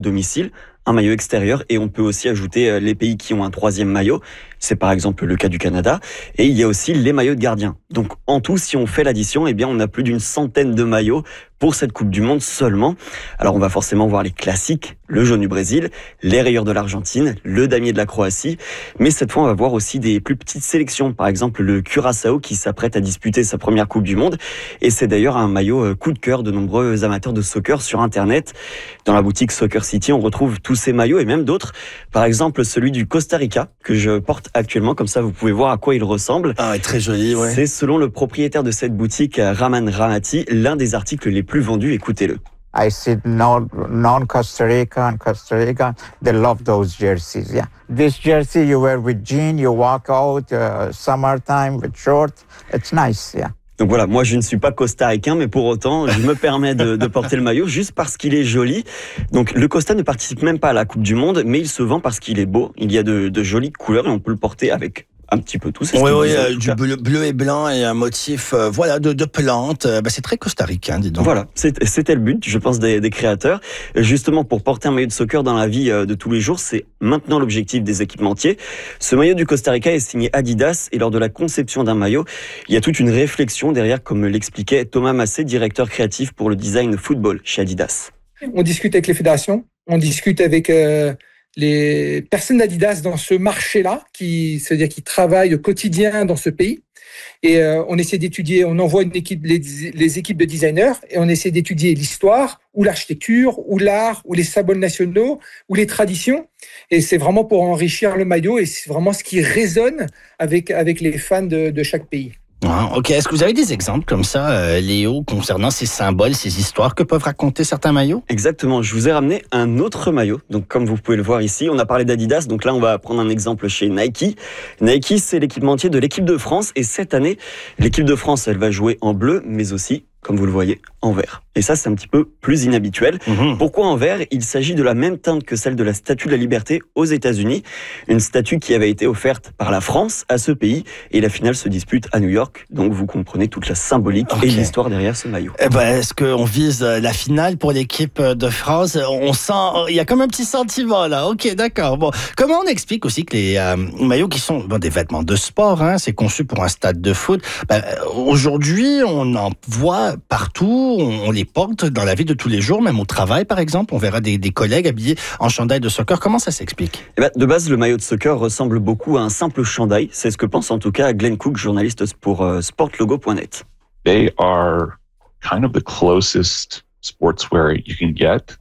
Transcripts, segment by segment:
domicile, un maillot extérieur et on peut aussi ajouter les pays qui ont un troisième maillot. C'est par exemple le cas du Canada. Et il y a aussi les maillots de gardiens. Donc en tout, si on fait l'addition, eh bien on a plus d'une centaine de maillots pour cette Coupe du Monde seulement. Alors on va forcément voir les classiques, le jaune du Brésil, les rayures de l'Argentine, le damier de la Croatie. Mais cette fois, on va voir aussi des plus petites sélections. Par exemple, le Curaçao qui s'apprête à disputer sa première Coupe du Monde. Et c'est d'ailleurs un maillot coup de cœur de nombreux amateurs de soccer sur Internet. Dans la boutique Soccer City, on retrouve tous ces maillots et même d'autres. Par exemple, celui du Costa Rica que je porte actuellement. Comme ça, vous pouvez voir à quoi il ressemble. Ah, très joli, ouais. C'est selon le propriétaire de cette boutique, Raman Ramati, l'un des articles les plus vendus. Écoutez-le. I see non-Costa Rica and Costa Rica, they love those jerseys, yeah. This jersey you wear with jeans, you walk out, summertime with shorts, it's nice, yeah. Donc voilà, moi je ne suis pas costaricain, mais pour autant, je me permets de porter le maillot juste parce qu'il est joli. Donc le Costa ne participe même pas à la Coupe du Monde, mais il se vend parce qu'il est beau. Il y a de jolies couleurs et on peut le porter avec un petit peu tout. Oui, du bleu et blanc et un motif de plantes. C'est très costaricain, dis donc. Voilà, c'était le but, je pense, des créateurs. Justement, pour porter un maillot de soccer dans la vie de tous les jours, c'est maintenant l'objectif des équipementiers. Ce maillot du Costa Rica est signé Adidas et lors de la conception d'un maillot, il y a toute une réflexion derrière, comme l'expliquait Thomas Massé, directeur créatif pour le design football chez Adidas. On discute avec les fédérations, on discute avec les personnes d'Adidas dans ce marché-là, c'est-à-dire qui travaillent au quotidien dans ce pays. Et on essaie d'étudier, on envoie une équipe, les équipes de designers, et on essaie d'étudier l'histoire, ou l'architecture, ou l'art, ou les symboles nationaux, ou les traditions. Et c'est vraiment pour enrichir le maillot, et c'est vraiment ce qui résonne avec les fans de chaque pays. Ah, ok, est-ce que vous avez des exemples comme ça, Léo, concernant ces symboles, ces histoires que peuvent raconter certains maillots ? Exactement, je vous ai ramené un autre maillot. Donc comme vous pouvez le voir ici, on a parlé d'Adidas, donc là on va prendre un exemple chez Nike. Nike, c'est l'équipementier de l'équipe de France et cette année, l'équipe de France, elle va jouer en bleu, mais aussi, comme vous le voyez, en vert. Et ça, c'est un petit peu plus inhabituel. Pourquoi en vert ? Il s'agit de la même teinte que celle de la Statue de la Liberté aux États-Unis, une statue qui avait été offerte par la France à ce pays, et la finale se dispute à New York. Donc vous comprenez toute la symbolique et l'histoire derrière ce maillot. Est-ce qu'on vise la finale pour l'équipe de France ? On sent, il y a comme un petit sentiment là. Ok, d'accord. Bon, comment on explique aussi que les maillots qui sont des vêtements de sport, c'est conçu pour un stade de foot. Aujourd'hui, on en voit partout, on les porte dans la vie de tous les jours, même au travail par exemple, on verra des collègues habillés en chandail de soccer. Comment ça s'explique ? De base, le maillot de soccer ressemble beaucoup à un simple chandail. C'est ce que pense en tout cas Glenn Cook, journaliste pour sportlogo.net. They are kind of the closest sportswear you can get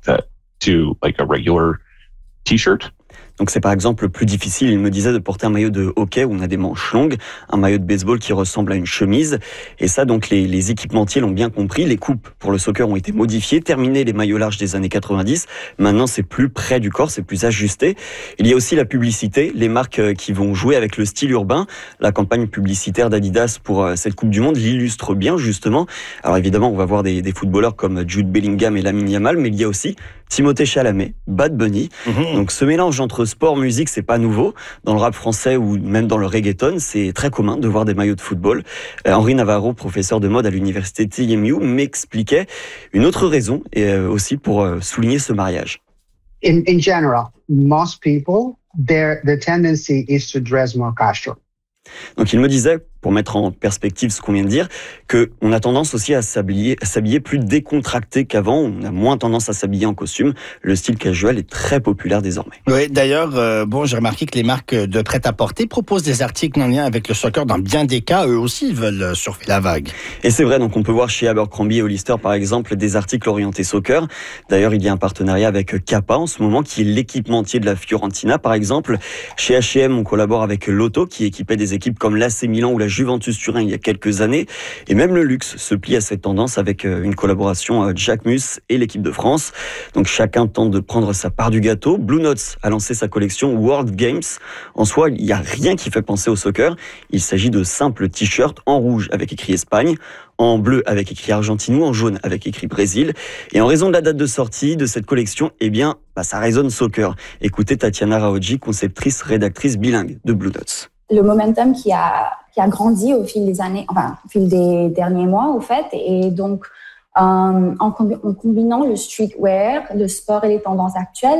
to like a regular t-shirt. Donc c'est par exemple plus difficile, il me disait, de porter un maillot de hockey où on a des manches longues, un maillot de baseball qui ressemble à une chemise. Et ça, donc les équipementiers l'ont bien compris. Les coupes pour le soccer ont été modifiées, terminé les maillots larges des années 90. Maintenant, c'est plus près du corps, c'est plus ajusté. Il y a aussi la publicité, les marques qui vont jouer avec le style urbain. La campagne publicitaire d'Adidas pour cette Coupe du Monde l'illustre bien, justement. Alors évidemment, on va voir des footballeurs comme Jude Bellingham et Lamine Yamal, mais il y a aussi Timothée Chalamet, Bad Bunny. Donc ce mélange entre sport, musique, c'est pas nouveau. Dans le rap français ou même dans le reggaeton, c'est très commun de voir des maillots de football. Henri Navarro, professeur de mode à l'université TMU, m'expliquait une autre raison et aussi pour souligner ce mariage. In general, most people, their tendency is to dress more casual. Donc il me disait, pour mettre en perspective ce qu'on vient de dire, qu'on a tendance aussi à s'habiller plus décontracté qu'avant. On a moins tendance à s'habiller en costume. Le style casual est très populaire désormais. Oui, d'ailleurs, j'ai remarqué que les marques de prêt-à-porter proposent des articles en lien avec le soccer. Dans bien des cas, eux aussi, ils veulent surfer la vague. Et c'est vrai, donc on peut voir chez Abercrombie et Hollister, par exemple, des articles orientés soccer. D'ailleurs, il y a un partenariat avec Kappa en ce moment, qui est l'équipementier de la Fiorentina, par exemple. Chez H&M, on collabore avec Lotto, qui équipait des équipes comme l'AC Milan ou la Juventus Turin il y a quelques années. Et même le luxe se plie à cette tendance avec une collaboration Jacquemus et l'équipe de France. Donc chacun tente de prendre sa part du gâteau. Blue Notes a lancé sa collection World Games. En soi, il n'y a rien qui fait penser au soccer. Il s'agit de simples t-shirts en rouge avec écrit Espagne, en bleu avec écrit Argentine ou en jaune avec écrit Brésil. Et en raison de la date de sortie de cette collection, ça résonne soccer. Écoutez Tatiana Raoji, conceptrice, rédactrice bilingue de Blue Notes. Le momentum qui a grandi au fil des années, au fil des derniers mois, au fait. Et donc, en combinant le streetwear, le sport et les tendances actuelles.